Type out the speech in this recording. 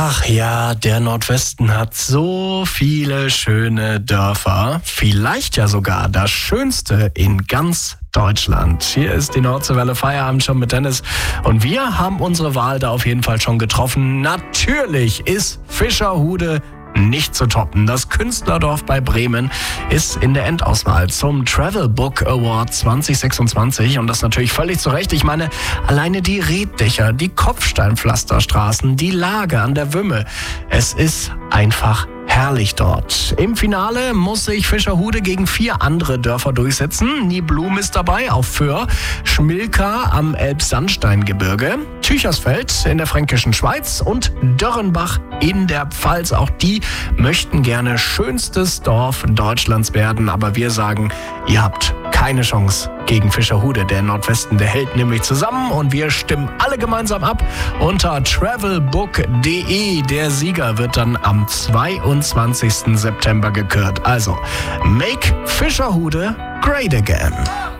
Ach ja, der Nordwesten hat so viele schöne Dörfer. Vielleicht ja sogar das schönste in ganz Deutschland. Hier ist die Nordseewelle Feierabend schon mit Dennis. Und wir haben unsere Wahl da auf jeden Fall schon getroffen. Natürlich ist Fischerhude nicht zu toppen. Das Künstlerdorf bei Bremen ist in der Endauswahl zum Travel Book Award 2026 und das natürlich völlig zu Recht. Ich meine, alleine die Reetdächer, die Kopfsteinpflasterstraßen, die Lage an der Wümme. Es ist einfach herrlich dort. Im Finale muss sich Fischerhude gegen 4 andere Dörfer durchsetzen. Niblum ist dabei auf Föhr, Schmilka am Elbsandsteingebirge, Tüchersfeld in der fränkischen Schweiz und Dörrenbach in der Pfalz. Auch die möchten gerne schönstes Dorf Deutschlands werden, aber wir sagen, ihr habt keine Chance gegen Fischerhude. Der Nordwesten, der hält nämlich zusammen und wir stimmen alle gemeinsam ab unter travelbook.de. Der Sieger wird dann am 22. September gekürt. Also, make Fischerhude great again.